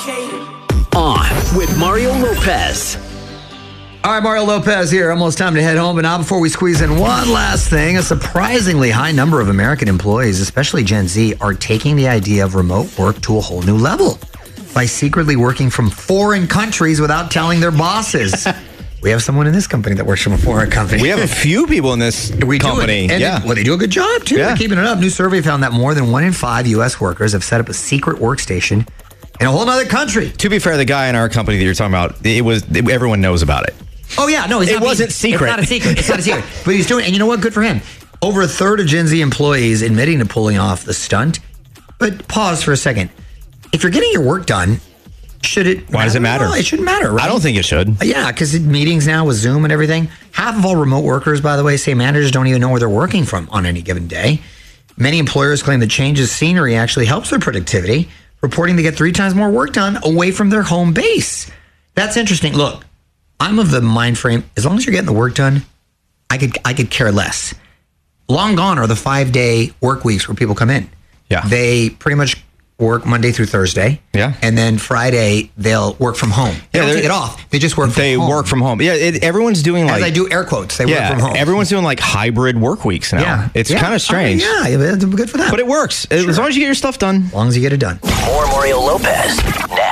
On with Mario Lopez. All right, Mario Lopez here. Almost time to head home. But now before we squeeze in one last thing, a surprisingly high number of American employees, especially Gen Z, are taking the idea of remote work to a whole new level by secretly working from foreign countries without telling their bosses. We have someone in this company that works from a foreign company. We have a few people in this company. They do a good job, too. They're keeping it up. New survey found that more than 1 in 5 U.S. workers have set up a secret workstation in a whole other country. To be fair, the guy in our company that you're talking about, everyone knows about it. Oh, yeah. No, it wasn't secret. It's not a secret. But he's doing it. And you know what? Good for him. Over a third of Gen Z employees admitting to pulling off the stunt. But pause for a second. If you're getting your work done, should it Why does it matter? Well, it shouldn't matter, right? I don't think it should. Yeah, because meetings now with Zoom and everything. Half of all remote workers, by the way, say managers don't even know where they're working from on any given day. Many employers claim the change of scenery actually helps their productivity, reporting they get 3 times more work done away from their home base. That's interesting. Look, I'm of the mind frame, as long as you're getting the work done, I could care less. Long gone are the 5-day work weeks where people come in. Yeah. They pretty much work Monday through Thursday. Yeah. And then Friday, they'll work from home. They don't take it off. They just work from home. They work from home. Yeah, everyone's doing As I do air quotes, they work from home. Everyone's doing like hybrid work weeks now. Yeah. It's kind of strange. It's good for them. But it works. As long as you get your stuff done. As long as you get it done. More Mario Lopez next.